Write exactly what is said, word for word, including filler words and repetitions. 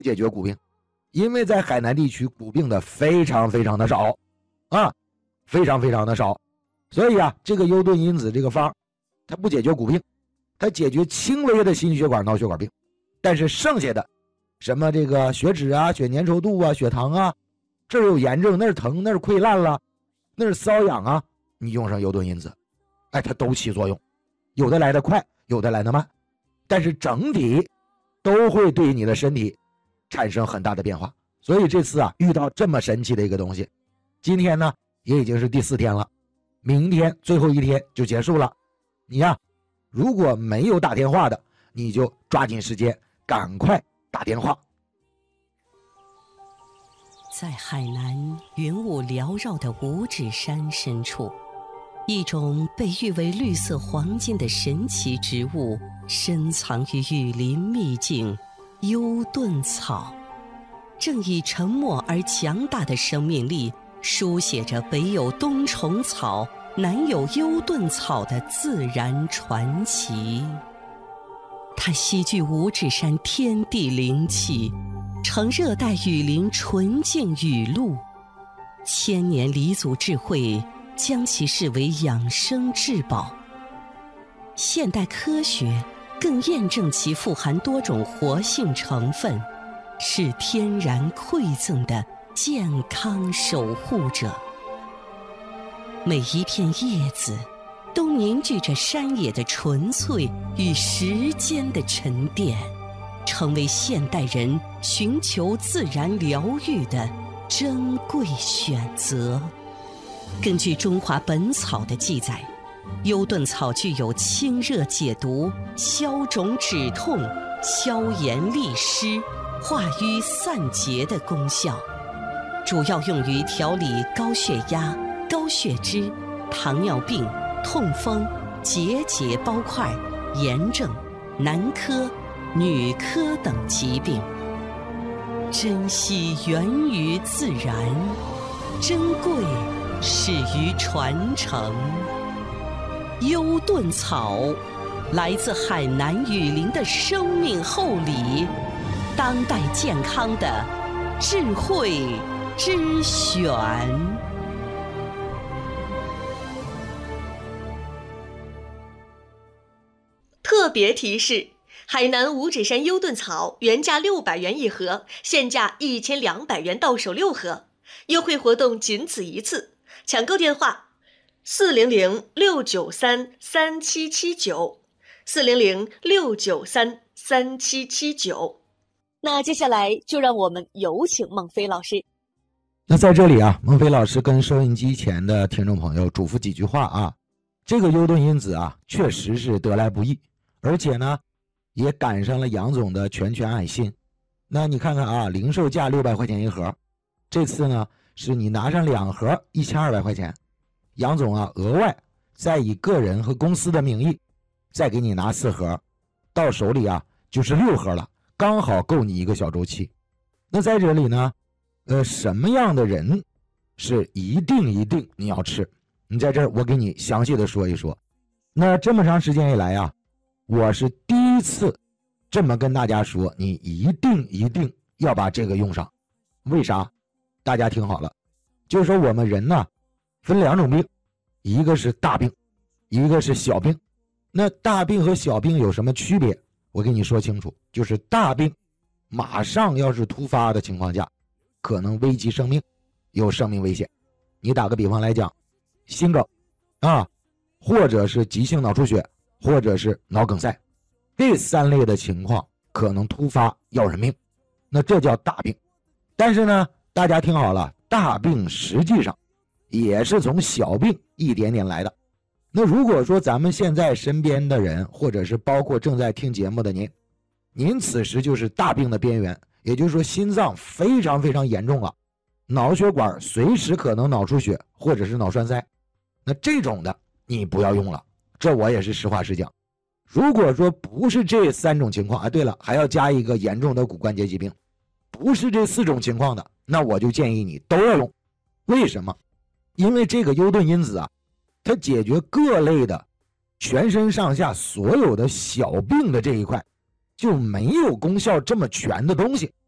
解决骨病，因为在海南地区骨病的非常非常的少啊，非常非常的少，所以啊，这个优盾因子这个方，它不解决骨病，它解决轻微的心血管脑血管病，但是剩下的什么这个血脂啊、血粘稠度啊、血糖啊，这儿有炎症，那儿疼，那儿溃烂了，那儿瘙痒啊，你用上优盾因子，哎，它都起作用，有的来得快，有的来得慢，但是整体都会对你的身体产生很大的变化。所以这次啊，遇到这么神奇的一个东西，今天呢也已经是第四天了，明天最后一天就结束了。你呀，如果没有打电话的，你就抓紧时间赶快打电话。 在海南云雾缭绕的五指山深处，一种被誉为绿色黄金的神奇植物深藏于雨林秘境优盾草，正以沉默而强大的生命力书写着北有冬虫草，南有优盾草的自然传奇。它吸聚五指山天地灵气，成热带雨林纯净雨露，千年黎祖智慧将其视为养生至宝。现代科学更验证其富含多种活性成分，是天然馈赠的健康守护者。每一片叶子都凝聚着山野的纯粹与时间的沉淀，成为现代人寻求自然疗愈的珍贵选择。根据《中华本草》的记载，优盾草具有清热解毒、消肿止痛、消炎利湿、化瘀散结的功效，主要用于调理高血压、高血脂、糖尿病、痛风、结节包块、炎症、男科、女科等疾病。珍惜源于自然，珍贵始于传承。优盾草来自海南雨林的生命厚礼，当代健康的智慧之选。 特别提示：海南五指山优盾草原价六百元一盒，现价一千两百元到手六盒，优惠活动仅此一次。抢购电话：四零零六九三三七七九，四零零六九三三七七九。那接下来就让我们有请孟非老师。 那在这里啊，孟非老师跟收音机前的听众朋友嘱咐几句话啊。这个优盾因子啊，确实是得来不易，而且呢，也赶上了杨总的全权爱心。那你看看啊，零售价六百块钱一盒，这次呢是你拿上两盒一千二百块钱，杨总啊额外再以个人和公司的名义再给你拿四盒，到手里啊就是六盒了，刚好够你一个小周期。那在这里呢，呃，什么样的人是一定一定你要吃？你在这儿我给你详细的说一说。那这么长时间以来啊，我是第一次这么跟大家说，你一定一定要把这个用上。为啥？大家听好了，就是说我们人呢分两种病，一个是大病，一个是小病。那大病和小病有什么区别？我给你说清楚，就是大病马上要是突发的情况下，可能危及生命，有生命危险。你打个比方来讲，心梗啊，或者是急性脑出血，或者是脑梗塞，这三类的情况可能突发要人命，那这叫大病。但是呢，大家听好了，大病实际上也是从小病一点点来的。那如果说咱们现在身边的人，或者是包括正在听节目的您，您此时就是大病的边缘，也就是说心脏非常非常严重了，脑血管随时可能脑出血或者是脑栓塞，那这种的你不要用了，这我也是实话实讲。如果说不是这三种情况，啊，对了，还要加一个严重的骨关节疾病，不是这四种情况的，那我就建议你都要用。为什么？因为这个优盾因子啊，它解决各类的全身上下所有的小病的这一块，就没有功效这么全的东西。